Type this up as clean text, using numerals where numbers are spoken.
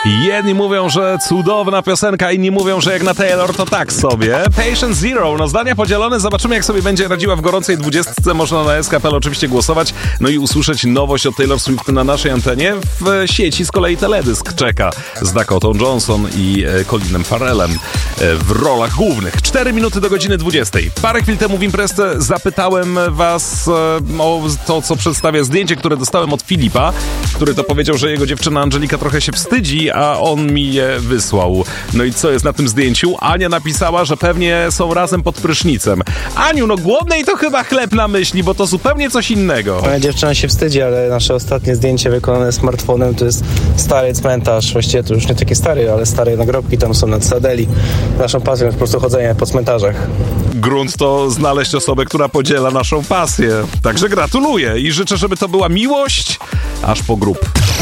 Jedni mówią, że cudowna piosenka, inni mówią, że jak na Taylor to tak sobie. Patient Zero, no zdania podzielone, zobaczymy jak sobie będzie radziła w gorącej 20. Można na SKPL oczywiście głosować, no i usłyszeć nowość od Taylor Swift na naszej antenie. W sieci z kolei teledysk czeka z Dakotą Johnson i Colinem Farrellem w rolach głównych. 4 minuty do godziny 20. Parę chwil temu w imprezce zapytałem was o to, co przedstawia zdjęcie, które dostałem od Filipa, który to powiedział, że jego dziewczyna Angelika trochę się wstydzi, a on mi je wysłał. No i co jest na tym zdjęciu? Ania napisała, że pewnie są razem pod prysznicem. Aniu, no głodnej to chyba chleb na myśli, bo to zupełnie coś innego. Moja dziewczyna się wstydzi, ale nasze ostatnie zdjęcie wykonane smartfonem to jest stary cmentarz. Właściwie to już nie taki stary, ale stare nagrobki tam są na Cytadeli. Naszą pasją jest po prostu chodzenie po cmentarzach. Grunt to znaleźć osobę, która podziela naszą pasję. Także gratuluję i życzę, żeby to była miłość aż po grób.